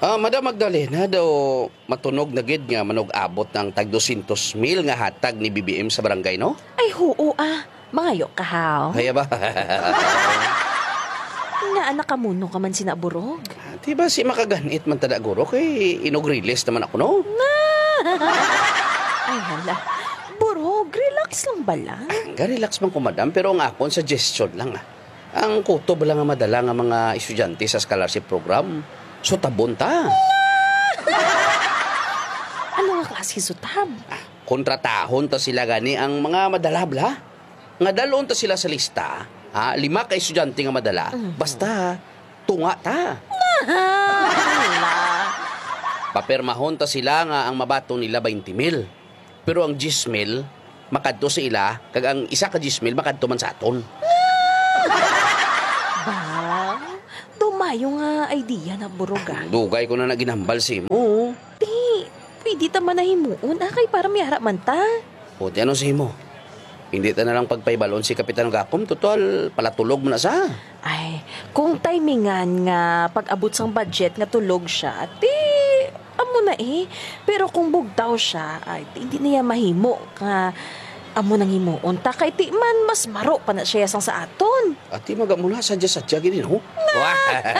Madam Magdalena daw matunog na gid nga manog-abot ng tag 200,000 nga hatag ni BBM sa barangay, no? Ay, huo Mangayo ka, haw. Kaya ba? Nga anak ka muno ka man sinaburog. Diba si makaganit man tada guro kay inog-release naman ako, no? Ay, hala. Burog, relax lang bala. Relax man ko, madam, pero ang akong suggestion lang. Ang kuto ba lang nga madala nga mga estudyante sa scholarship program? So, tabon ta. Ano nga klase sutab? Kontratahon ta sila gani ang mga madalabla. Nga dalon ta sila sa lista. 5 ka estudyante nga madala. Basta, tunga ta. Hala. Papermahon ta sila nga ang mabato nila 20,000. Pero ang 10,000, makadto sa ila, kag ang isa ka 10,000, makadto man sa aton. Ba, dumayo nga idea na burog Dugay ko na naginambal si mo. Di, pwede ta man na himuon. Kay para miyara man ta. O, di ano si mo? Hindi ta na lang pagpaibalon si Kapitan Gapom. Total, palatulog mo na sa. Ay, kung timingan nga pag-abot sang budget nga tulog siya, amo na Pero kung bugtaw siya, ay hindi niya mahimo nga amo nang himuon ta kay ti man mas maro pa na siya sang sa aton. Ati magamula sadya-sadya gini, no? Wah!